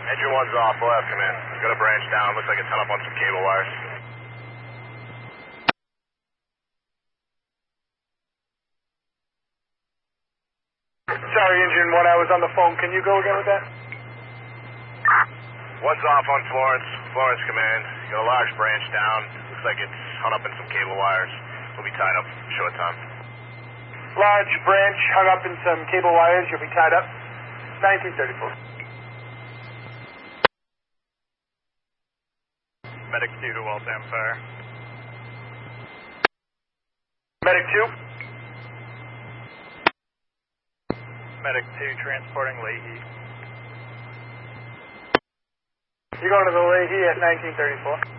Engine one's off, left, come in. Got a branch down, looks like it's hung up on some cable wires. Sorry, engine one, I was on the phone. Can you go again with that? One's off on Florence. Florence, command. Got a large branch down. Looks like it's hung up in some cable wires. We'll be tied up for a short time. Large branch hung up in some cable wires. You'll be tied up. 1934. Medic 2 to Waltham Fire. Medic 2. Medic 2 transporting Leahy. You're going to the Leahy at 1934.